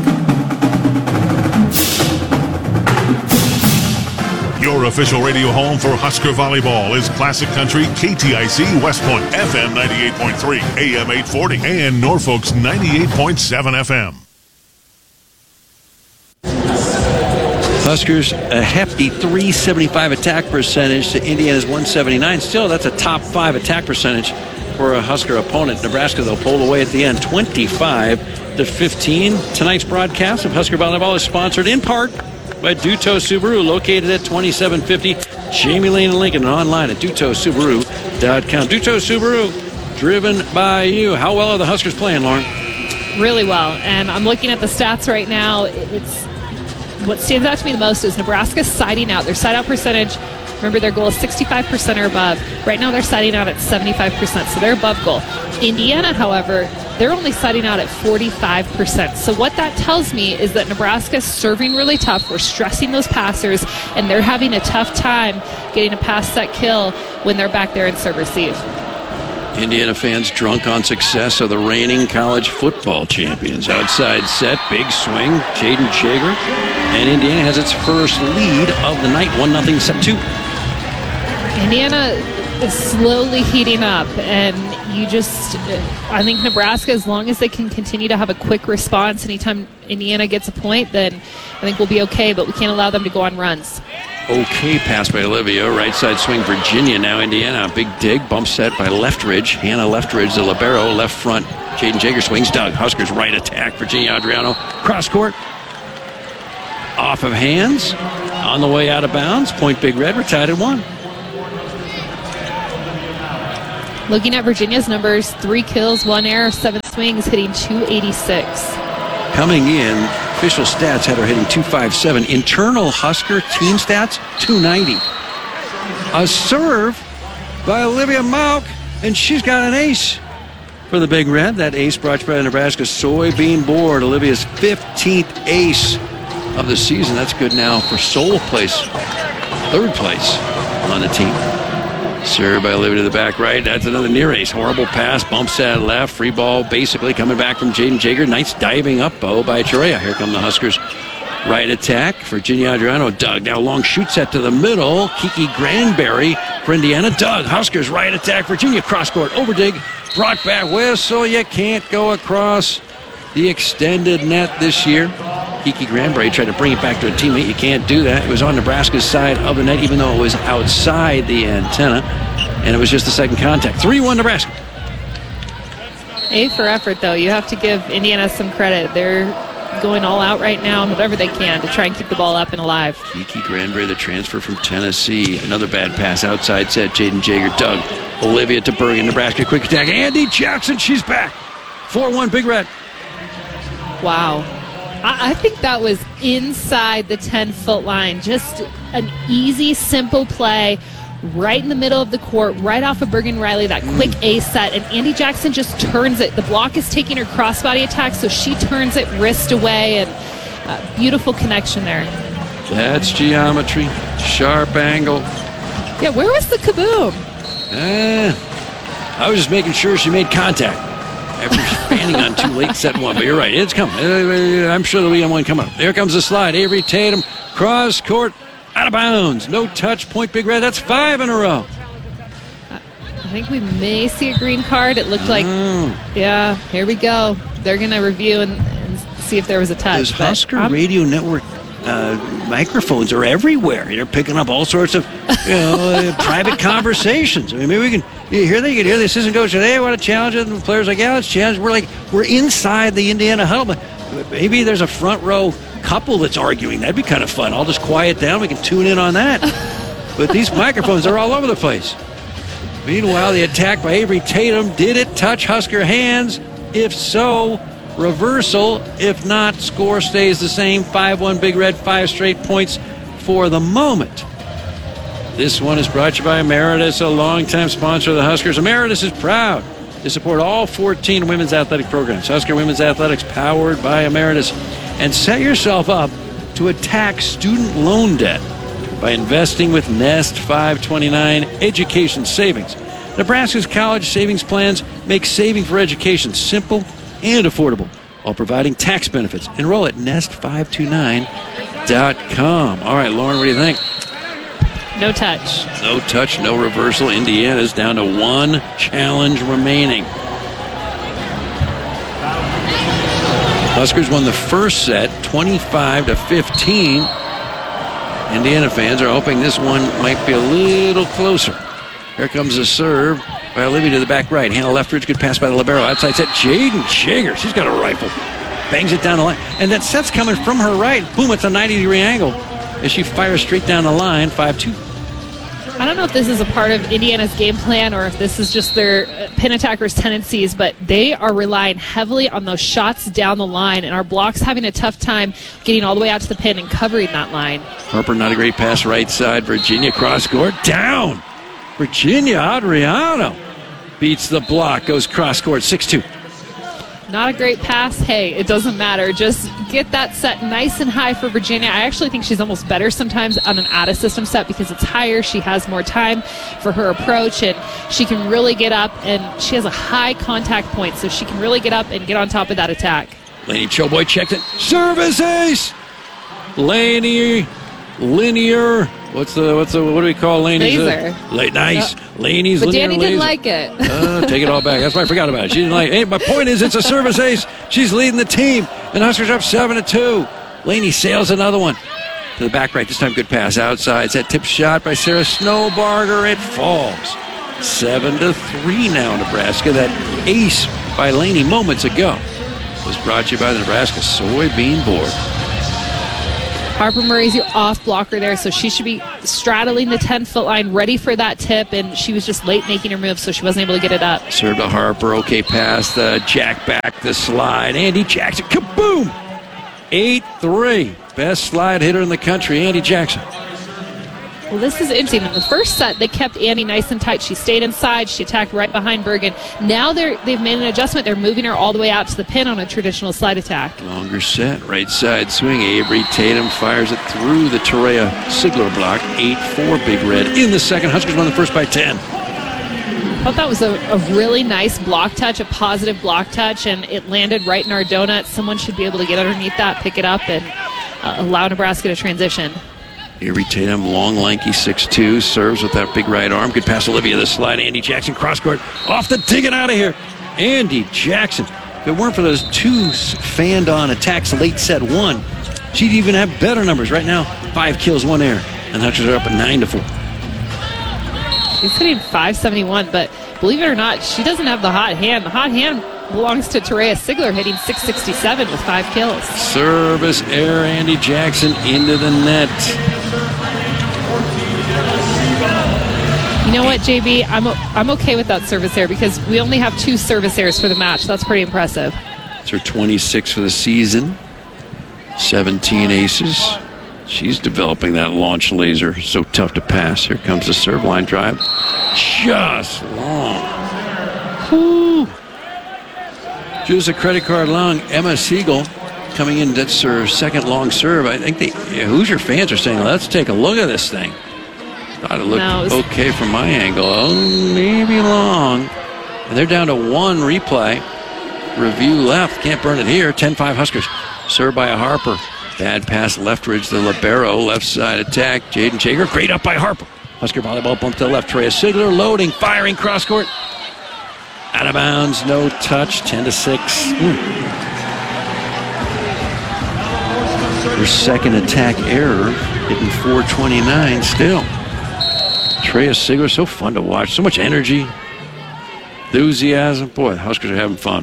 Your official radio home for Husker volleyball is Classic Country KTIC West Point, FM 98.3, AM 840, and Norfolk's 98.7 FM. Huskers a hefty 375 attack percentage to Indiana's 179. Still, that's a top 5 attack percentage for a Husker opponent. Nebraska, though, pulled away at the end, 25-15. Tonight's broadcast of Husker volleyball is sponsored in part by Duto Subaru, located at 2750 Jamie Lane in Lincoln, and online at dutosubaru.com. Duto Subaru, driven by you. How well are the Huskers playing, Lauren? Really well, and I'm looking at the stats right now. It's what stands out to me the most is Nebraska siding out. Their side out percentage, remember their goal is 65% or above. Right now they're siding out at 75%, so they're above goal. Indiana, however, they're only siding out at 45%. So what that tells me is that Nebraska's serving really tough. We're stressing those passers, and they're having a tough time getting a pass set kill when they're back there in serve receive. Indiana fans drunk on success of the reigning college football champions. Outside set, big swing, Jaden Jager. And Indiana has its first lead of the night, 1-0 set 2. Indiana is slowly heating up, and I think Nebraska, as long as they can continue to have a quick response anytime Indiana gets a point, then I think we'll be okay, but we can't allow them to go on runs. Okay pass by Olivia. Right side swing, Virginia. Now Indiana. Big dig. Bump set by Leftridge. Hannah Leftridge, the libero. Left front. Jaden Jaeger swings. Doug. Huskers right attack. Virginia Adriano. Cross court. Off of hands. On the way out of bounds. Point Big Red. We're tied at 1. Looking at Virginia's numbers, 3 kills, 1 error, 7 swings, hitting .286. Coming in, official stats had her hitting .257. Internal Husker team stats, .290. A serve by Olivia Mauk, and she's got an ace for the Big Red. That ace brought to you by the Nebraska Soybean Board. Olivia's 15th ace of the season. That's good now for sole place, 3rd place on the team. Serve by Olivia to the back right. That's another near ace. Horrible pass. Bumps at left. Free ball basically coming back from Jaden Jaeger. Nice diving up bow by Chorea. Here come the Huskers. Right attack. Virginia Adriano. Doug. Now long shoot set to the middle. Kiki Granberry for Indiana. Doug. Huskers right attack. Virginia cross court. Over dig. Brought back whistle. You can't go across the extended net this year. Kiki Granberry tried to bring it back to a teammate. You can't do that. It was on Nebraska's side of the net, even though it was outside the antenna. And it was just the second contact. 3-1 Nebraska. A for effort, though. You have to give Indiana some credit. They're going all out right now and whatever they can to try and keep the ball up and alive. Kiki Granberry, the transfer from Tennessee. Another bad pass outside set. Jaden Jaeger, Doug. Olivia to Bergen. Nebraska quick attack. Andy Jackson, she's back. 4-1 Big Red. Wow. I think that was inside the 10-foot line. Just an easy, simple play right in the middle of the court, right off of Bergen Riley, that quick ace set, and Andy Jackson just turns it. The block is taking her crossbody attack, so she turns it wrist away, and beautiful connection there. That's geometry. Sharp angle. Yeah, where was the kaboom? I was just making sure she made contact. After standing on too late, set 1. But you're right, it's coming. I'm sure there'll be one coming up. There comes the slide. Avery Tatum, cross court, out of bounds. No touch, point Big Red. That's 5 in a row. I think we may see a green card. It looked like, yeah, here we go. They're going to review and see if there was a touch. Those Husker Radio Network microphones are everywhere. They're picking up all sorts of private conversations. I mean, maybe we can hear the assistant coach say, hey, I want to challenge it. And the players are like, yeah, let's challenge. We're inside the Indiana huddle. Maybe there's a front row couple that's arguing. That'd be kind of fun. I'll just quiet down. We can tune in on that. But these microphones are all over the place. Meanwhile, the attack by Avery Tatum. Did it touch Husker hands? If so, reversal. If not, score stays the same. 5-1 Big Red, 5 straight points for the moment. This one is brought to you by Emeritus, a longtime sponsor of the Huskers. Emeritus is proud to support all 14 women's athletic programs. Husker Women's Athletics, powered by Emeritus. And set yourself up to attack student loan debt by investing with Nest 529 Education Savings. Nebraska's college savings plans make saving for education simple and affordable while providing tax benefits. Enroll at nest529.com. All right, Lauren, what do you think? No touch. No touch, no reversal. Indiana's down to 1 challenge remaining. Huskers won the first set 25-15. Indiana fans are hoping this one might be a little closer. Here comes a serve by Olivia to the back right. Hannah Leftridge, good pass by the libero. Outside set, Jaden Jaeger. She's got a rifle. Bangs it down the line. And that set's coming from her right. Boom, it's a 90-degree angle as she fires straight down the line, 5-2. I don't know if this is a part of Indiana's game plan or if this is just their pin attackers' tendencies, but they are relying heavily on those shots down the line, and our block's having a tough time getting all the way out to the pin and covering that line. Harper, not a great pass right side. Virginia cross court, down. Virginia Adriano beats the block, goes cross court, 6-2. Not a great pass. Hey, it doesn't matter. Just get that set nice and high for Virginia. I actually think she's almost better sometimes on an out-of-system set because it's higher. She has more time for her approach, and she can really get up, and she has a high contact point, so she can really get up and get on top of that attack. Laney Choboy checked it. Service ace! Laney, linear, What do we call Laney's? Laser. Nice. Laney's but linear Danny laser. didn't like it. Take it all back. That's why I forgot about it. She didn't like it. Hey, my point is, it's a service ace. She's leading the team. And Huskers up 7-2. Laney sails another one. To the back right. This time good pass outside. It's that tip shot by Sarah Snowbarger. It falls. 7-3 now, Nebraska. That ace by Laney moments ago was brought to you by the Nebraska Soybean Board. Harper Murray's your off blocker there, so she should be straddling the 10-foot line, ready for that tip, and she was just late making her move, so she wasn't able to get it up. Serve to Harper. Okay, pass the Jack back the slide. Andy Jackson. Kaboom! 8-3. Best slide hitter in the country, Andy Jackson. Well, this is interesting. In the first set, they kept Andy nice and tight. She stayed inside. She attacked right behind Bergen. Now they've made an adjustment. They're moving her all the way out to the pin on a traditional slide attack. Longer set, right side swing. Avery Tatum fires it through the Terea Sigler block. 8-4 Big Red in the second. Huskers won the first by 10. I thought that was a really nice block touch, a positive block touch, and it landed right in our donut. Someone should be able to get underneath that, pick it up, and allow Nebraska to transition. Avery Tatum, long, lanky, 6'2", serves with that big right arm. Good pass, Olivia, the slide. Andy Jackson, cross court, off the tee, get out of here. Andy Jackson. If it weren't for those two fanned-on attacks late set one, she'd even have better numbers. Right now, 5 kills, 1 error. And Huskers are up at 9-4. She's hitting .571, but believe it or not, she doesn't have the hot hand. The hot hand belongs to Terea Sigler, hitting .667 with 5 kills. Service error, Andy Jackson into the net. You know what, JB? I'm okay with that service error because we only have 2 service errors for the match. That's pretty impressive. It's her 26 for the season. 17 aces. She's developing that launch laser. So tough to pass. Here comes the serve line drive. Just long. Whoo. Just a credit card long. Emma Siegel coming in. That's her second long serve. I think Hoosier fans are saying, let's take a look at this thing. Thought it looked okay from my angle. Oh, maybe long. And they're down to 1 replay. Review left. Can't burn it here. 10-5 Huskers. Served by a Harper. Bad pass left ridge. The libero. Left side attack. Jaden Jager. Great up by Harper. Husker volleyball bump to the left. Terea Sigler loading. Firing cross court. Out of bounds. No touch. 10-6. Her second attack error. Hitting .429 still. Terea Sigler, so fun to watch. So much energy, enthusiasm. Boy, the Huskers are having fun.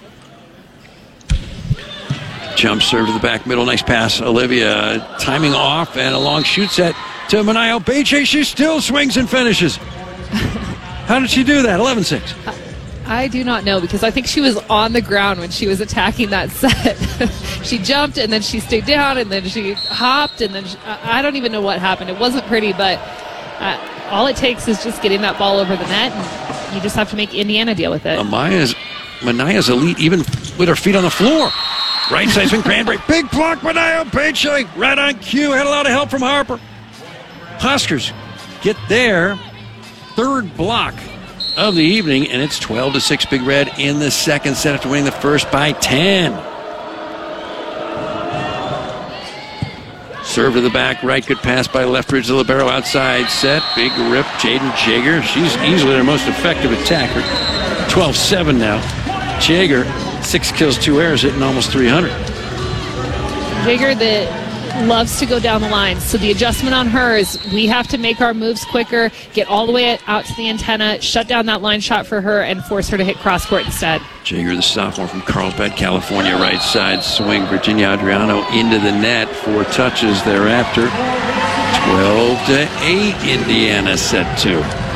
Jump serve to the back middle. Nice pass. Olivia timing off and a long shoot set to Manayo Beche. She still swings and finishes. How did she do that? 11-6. I do not know because I think she was on the ground when she was attacking that set. She jumped and then she stayed down and then she hopped and then I don't even know what happened. It wasn't pretty, but all it takes is just getting that ball over the net, and you just have to make Indiana deal with it. Manaya's elite, even with her feet on the floor. Right side swing, Cranberry. Big block, Manayo Beche. Right on cue. Had a lot of help from Harper. Huskers get their third block of the evening, and it's 12-6 Big Red in the second set after winning the first by 10. Serve to the back right, good pass by left ridge the libero outside set. Big rip, Jaden Jager. She's easily their most effective attacker. 12-7 now. Jager, 6 kills, 2 errors, hitting almost 300. Jager that loves to go down the line, so the adjustment on her is we have to make our moves quicker, get all the way out to the antenna, shut down that line shot for her, and force her to hit cross court instead. Jager, the sophomore from Carlsbad, California, right side swing. Virginia Adriano into the net. 4 touches thereafter. 12-8 Indiana set 2.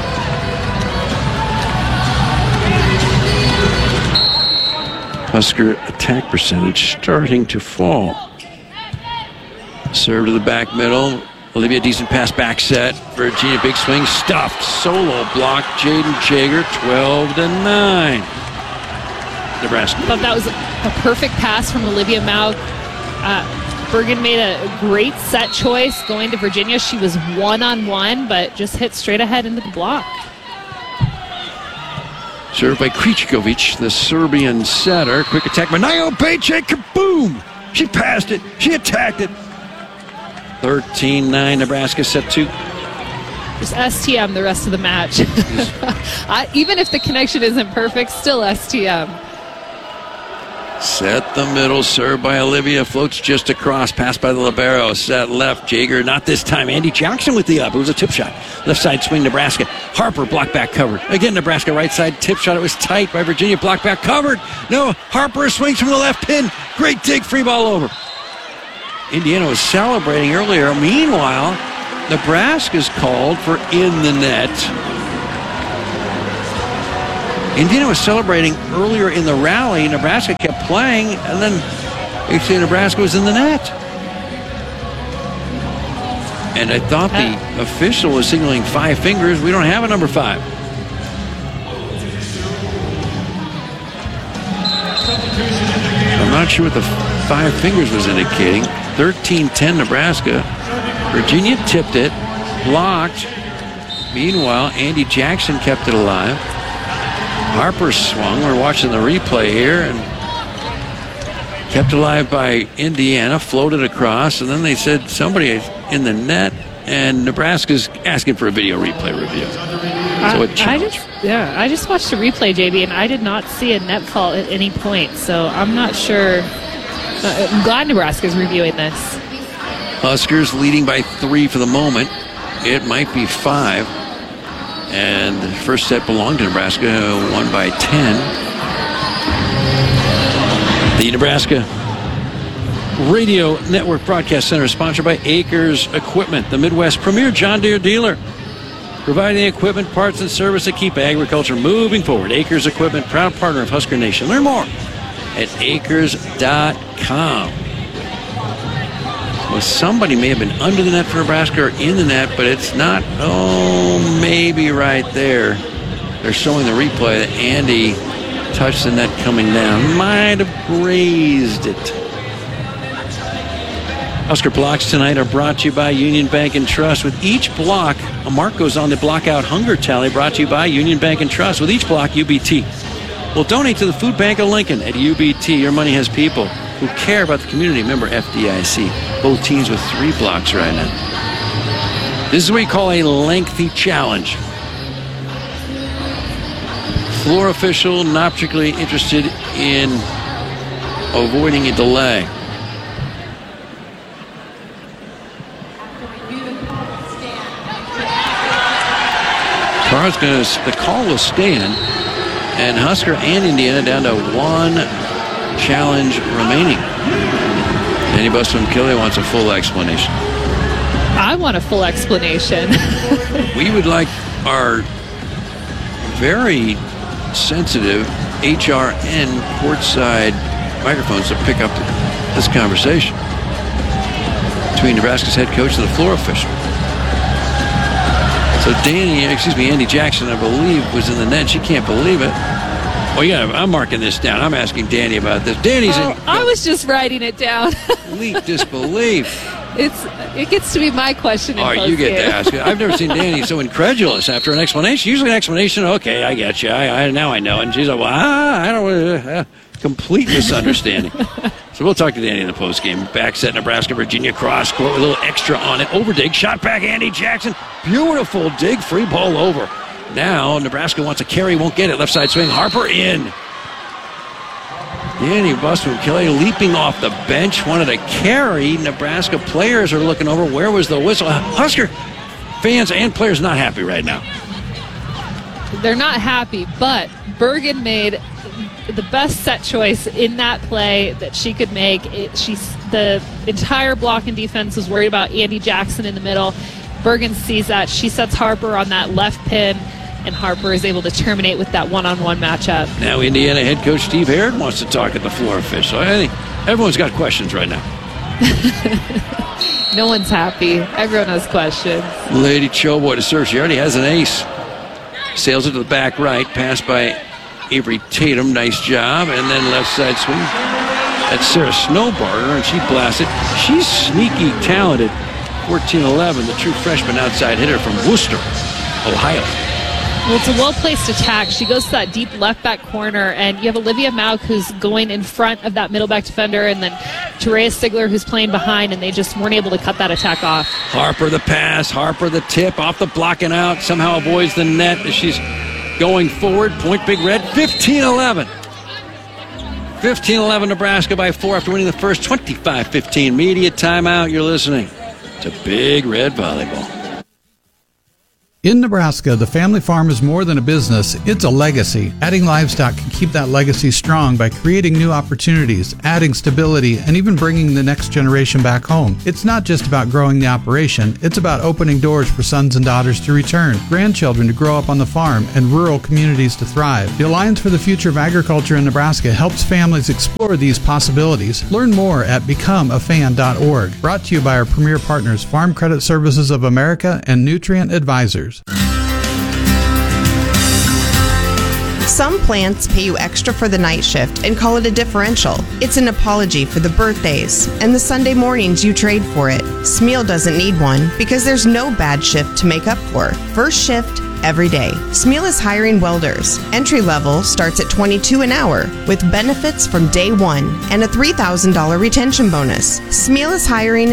Husker attack percentage starting to fall. Serve to the back middle. Olivia, decent pass back set. Virginia, big swing, stuffed. Solo block. Jaden Jager, 12-9. Nebraska. I thought that was a perfect pass from Olivia Mao. Bergen made a great set choice going to Virginia. She was one-on-one, but just hit straight ahead into the block. Served by Kričković, the Serbian setter. Quick attack. Manayo Beche, kaboom! She passed it. She attacked it. 13-9, Nebraska set 2. Just STM the rest of the match. Even if the connection isn't perfect, still STM. Set the middle, served by Olivia, floats just across, pass by the libero, set left, Jaeger, not this time. Andy Jackson with the up, it was a tip shot. Left side swing, Nebraska. Harper, block back covered. Again, Nebraska right side, tip shot, it was tight by Virginia, block back covered. No, Harper swings from the left pin. Great dig, free ball over. Indiana was celebrating earlier. Meanwhile, Nebraska's called for in the net. Indiana was celebrating earlier in the rally. Nebraska kept playing, and then you see Nebraska was in the net. And I thought the official was signaling 5 fingers. We don't have a number 5. I'm not sure what the 5 fingers was indicating. 13-10 Nebraska. Virginia tipped it, blocked. Meanwhile, Andy Jackson kept it alive. Harper swung. We're watching the replay here, and kept alive by Indiana, floated across, and then they said somebody in the net, and Nebraska's asking for a video replay review. So I just watched the replay, JB, and I did not see a net fault at any point, so I'm not sure. I'm glad Nebraska's reviewing this. Huskers leading by 3 for the moment. It might be 5. And the first set belonged to Nebraska, won by 10. The Nebraska Radio Network Broadcast Center is sponsored by Acres Equipment, the Midwest premier John Deere dealer. Providing the equipment, parts, and service that keep agriculture moving forward. Acres Equipment, proud partner of Husker Nation. Learn more at acres.com. Well, somebody may have been under the net for Nebraska or in the net, but it's not. Oh, maybe right there. They're showing the replay that Andy touched the net coming down. Might have grazed it. Husker blocks tonight are brought to you by Union Bank and Trust. With each block, a mark goes on the block out hunger tally, brought to you by Union Bank and Trust. With each block, UBT. Well, donate to the Food Bank of Lincoln at UBT. Your money has people who care about the community. Member FDIC. Both teams with 3 blocks right now. This is what we call a lengthy challenge. Floor official not particularly interested in avoiding a delay. The call will stand, and Husker and Indiana down to 1 challenge remaining. Danny Busman-Kelly wants a full explanation. I want a full explanation. We would like our very sensitive HRN courtside microphones to pick up this conversation between Nebraska's head coach and the floor official. So Andy Jackson, I believe, was in the net. She can't believe it. Well, yeah, I'm marking this down. I'm asking Danny about this. Danny's in. I was just writing it down. Complete disbelief. It gets to be my question. Oh, you get to ask it. I've never seen Danny so incredulous after an explanation. Usually an explanation, okay, I get you. Now I know. And she's like, well, I don't complete misunderstanding. So we'll talk to Danny in the postgame. Back set, Nebraska, Virginia, cross court with a little extra on it. Over dig, shot back, Andy Jackson. Beautiful dig, free ball over. Now Nebraska wants a carry, won't get it. Left side swing, Harper in. Danny Busman-Kelly leaping off the bench, wanted a carry. Nebraska players are looking over. Where was the whistle? Husker fans and players not happy right now. They're not happy, but Bergen made the best set choice in that play that she could make. The entire block and defense was worried about Andy Jackson in the middle. Bergen sees that. She sets Harper on that left pin, and Harper is able to terminate with that one-on-one matchup. Now Indiana head coach Steve Herod wants to talk at the floor official. I think everyone's got questions right now. No one's happy. Everyone has questions. Lady Choboy to serve. She already has an ace. Sails it to the back right. Pass by Avery Tatum, nice job. And then left side swing. That's Sarah Snowbarger, and she blasts it. She's sneaky talented. 14-11, the true freshman outside hitter from Worcester, Ohio. Well, it's a well-placed attack. She goes to that deep left back corner, and you have Olivia Mauk who's going in front of that middle back defender, and then Terea Sigler who's playing behind, and they just weren't able to cut that attack off. Harper the pass, Harper the tip, off the block and out, somehow avoids the net as she's going forward. Point Big Red, 15-11. 15-11 Nebraska by 4 after winning the first. 25-15 media timeout. You're listening to Big Red Volleyball. In Nebraska, the family farm is more than a business, it's a legacy. Adding livestock can keep that legacy strong by creating new opportunities, adding stability, and even bringing the next generation back home. It's not just about growing the operation, it's about opening doors for sons and daughters to return, grandchildren to grow up on the farm, and rural communities to thrive. The Alliance for the Future of Agriculture in Nebraska helps families explore these possibilities. Learn more at becomeafan.org. Brought to you by our premier partners, Farm Credit Services of America and Nutrient Advisors. Some plants pay you extra for the night shift and call it a differential. It's an apology for the birthdays and the Sunday mornings you trade for it. Smeal doesn't need one because there's no bad shift to make up for. First shift every day. Smeal is hiring welders. Entry level starts at $22 an hour with benefits from day one and a $3,000 retention bonus. Smeal is hiring